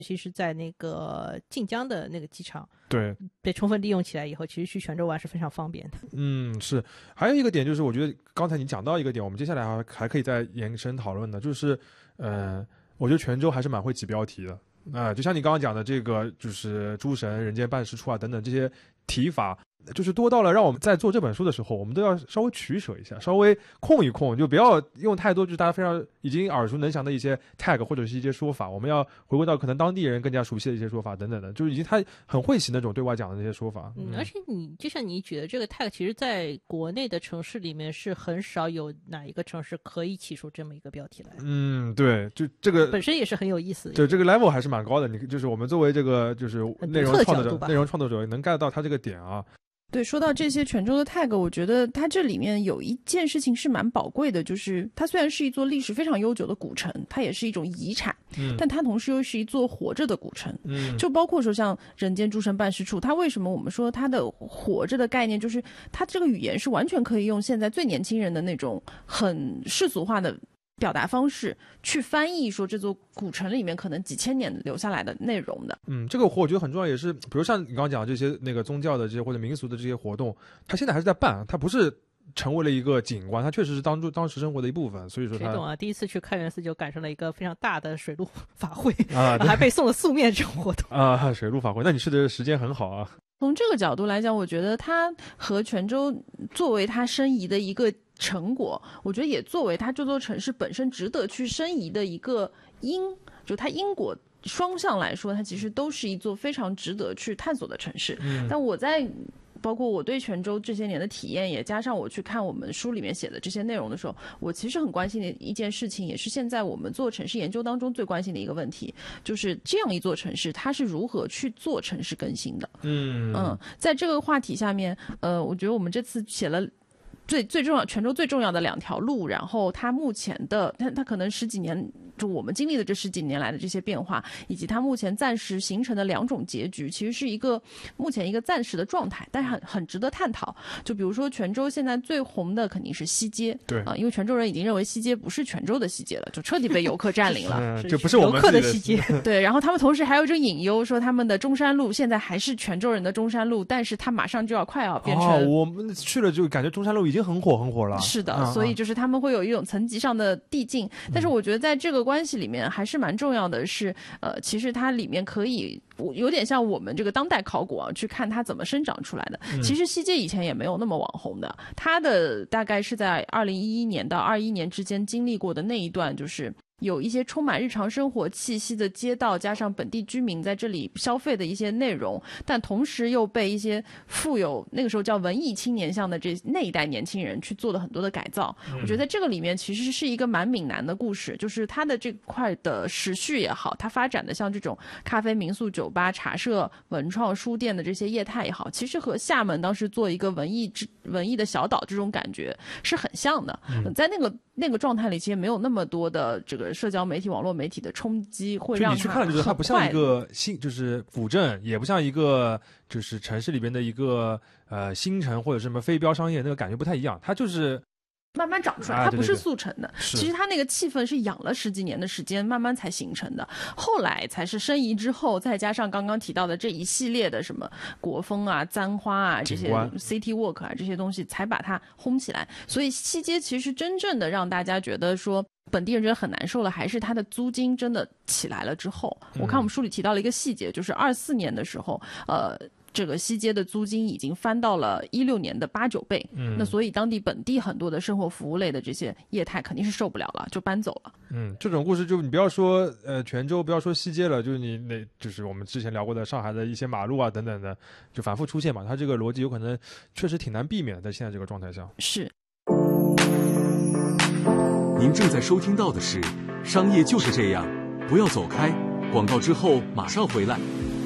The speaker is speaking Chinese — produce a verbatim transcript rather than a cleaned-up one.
其实在那个晋江的那个机场， 对， 被充分利用起来以后，其实去泉州玩是非常方便的。 嗯，是。还有一个点就是，我觉得刚才你讲到一个点，我们接下来还还可以再延伸讨论的，就是，呃，我觉得泉州还是蛮会起标题的。啊、呃，就像你刚刚讲的这个，就是诸神、人间办事处啊等等这些提法，就是多到了让我们在做这本书的时候，我们都要稍微取舍一下，稍微控一控，就不要用太多就是大家非常已经耳熟能详的一些 tag 或者是一些说法，我们要回归到可能当地人更加熟悉的一些说法等等的，就是已经他很会写那种对外讲的那些说法。 嗯，而且你就像你举的这个 tag， 其实在国内的城市里面是很少有哪一个城市可以起出这么一个标题来。 嗯，对，就这个本身也是很有意思的。 对，这个 level 还是蛮高的。你就是我们作为这个就是内容创作者，内容创作者能 get 到他这个点啊。 对，说到这些泉州的 tag， 我觉得它这里面有一件事情是蛮宝贵的，就是它虽然是一座历史非常悠久的古城，它也是一种遗产，嗯，但它同时又是一座活着的古城，嗯，就包括说像人间诸神办事处，它为什么我们说它的活着的概念，就是它这个语言是完全可以用现在最年轻人的那种很世俗化的表达方式去翻译说这座古城里面可能几千年留下来的内容的。 嗯，这个我觉得很重要，也是比如像你刚刚讲的这些那个宗教的这些或者民俗的这些活动，它现在还是在办，它不是成为了一个景观，它确实是当当时生活的一部分。所以说它谁懂啊？第一次去开元寺就赶上了一个非常大的水陆法会啊，还被送了素面这种活动啊，水陆法会，那你去的时间很好啊。 从这个角度来讲，我觉得它和泉州作为它申遗的一个成果，我觉得也作为它这座城市本身值得去申遗的一个因，就它因果双向来说，它其实都是一座非常值得去探索的城市。嗯，但我在包括我对泉州这些年的体验，也加上我去看我们书里面写的这些内容的时候，我其实很关心的一件事情，也是现在我们做城市研究当中最关心的一个问题，就是这样一座城市它是如何去做城市更新的。嗯嗯，在这个话题下面，呃，我觉得我们这次写了最最重要，泉州最重要的两条路，然后它目前的，它它可能十几年，就我们经历的这十几年来的这些变化，以及它目前暂时形成的两种结局，其实是一个目前一个暂时的状态，但是很很值得探讨。就比如说泉州现在最红的肯定是西街，对啊、呃，因为泉州人已经认为西街不是泉州的西街了，就彻底被游客占领了， 嗯、就不是我们游客的西街。 对，然后他们同时还有一种隐忧，说他们的中山路现在还是泉州人的中山路，但是它马上就要快要变成、 哦、我们去了就感觉中山路已经很火很火了。 是的、嗯、所以就是他们会有一种层级上的递进、嗯、但是我觉得在这个关系里面还是蛮重要的是呃，其实它里面可以有点像我们这个当代考古啊，去看它怎么生长出来的、嗯、其实西街以前也没有那么网红的，它的大概是在二零一一年到二一年之间经历过的那一段，就是有一些充满日常生活气息的街道，加上本地居民在这里消费的一些内容，但同时又被一些富有那个时候叫文艺青年向的这那一代年轻人去做了很多的改造、嗯、我觉得在这个里面其实是一个蛮闽南的故事，就是它的这块的时序也好，它发展的像这种咖啡民宿酒吧茶社文创书店的这些业态也好，其实和厦门当时做一个文艺文艺的小岛这种感觉是很像的、嗯、在那个那个状态里其实没有那么多的这个社交媒体网络媒体的冲击，会让它你去看就是它不像一个新就是府镇，也不像一个就是城市里边的一个呃新城或者什么非标商业，那个感觉不太一样，它就是慢慢长出来，它不是速成的、啊、对对对，其实它那个气氛是养了十几年的时间慢慢才形成的，后来才是申遗之后，再加上刚刚提到的这一系列的什么国风啊簪花啊这些 city walk 啊这些东西才把它轰起来。所以西街其实真正的让大家觉得说本地人觉得很难受了，还是它的租金真的起来了之后、嗯、我看我们书里提到了一个细节，就是二四年的时候呃这个西街的租金已经翻到了一六年的八九倍、嗯、那所以当地本地很多的生活服务类的这些业态肯定是受不了了，就搬走了。 嗯，这种故事就你不要说呃泉州，不要说西街了，就是你那就是我们之前聊过的上海的一些马路啊等等的，就反复出现嘛，它这个逻辑有可能确实挺难避免的，在现在这个状态下。 是。 您正在收听到的是《商业就是这样》，不要走开，广告之后马上回来。